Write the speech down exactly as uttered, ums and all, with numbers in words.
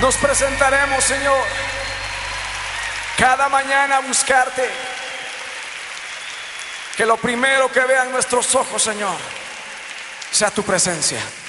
Nos presentaremos, Señor, cada mañana a buscarte. Que lo primero que vean nuestros ojos, Señor, sea tu presencia.